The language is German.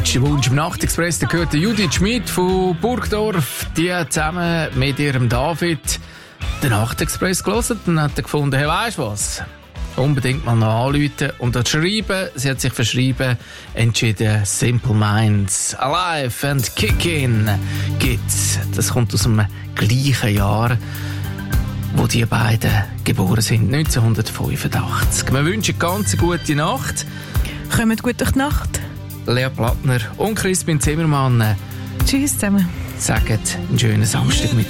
Letzter Wunsch im Nachtexpress, da gehört Judith Schmid von Burgdorf. Die hat zusammen mit ihrem David den Nachtexpress gelesen und hat gefunden, hey, weisst du was? Unbedingt mal noch anrufen und das schreiben. Sie hat sich verschrieben, entschieden, Simple Minds, Alive and Kickin' gibt's. Das kommt aus dem gleichen Jahr, wo die beiden geboren sind, 1985. Wir wünschen eine ganz gute Nacht. Kommt gut durch die Nacht. Lea Plattner und Crispin Zimmermann. Tschüss zusammen. Sagen einen schönen Samstagmittag.